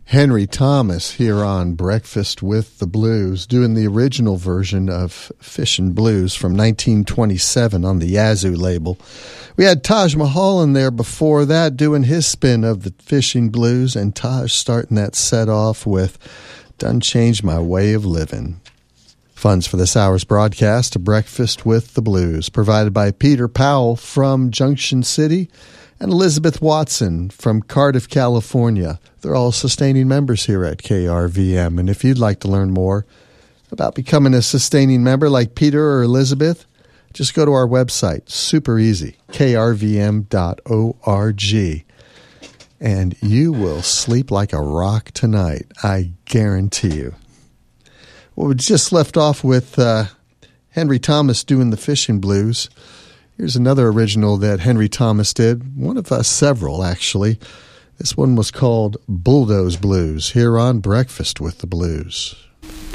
Henry Thomas here on Breakfast with the Blues, doing the original version of Fishin' Blues from 1927 on the Yazoo label. We had Taj Mahal in there before that doing his spin of the Fishin' Blues, and Taj starting that set off with Done Changed My Way of Living. Funds for this hour's broadcast of Breakfast with the Blues provided by Peter Powell from Junction City and Elizabeth Watson from Cardiff, California. They're all sustaining members here at KRVM. And if you'd like to learn more about becoming a sustaining member like Peter or Elizabeth, just go to our website. Super easy, krvm.org. And you will sleep like a rock tonight, I guarantee you. Well, we just left off with Henry Thomas doing the Fishin' Blues. Here's another original that Henry Thomas did, one of several, actually. This one was called Bulldoze Blues, here on Breakfast with the Blues.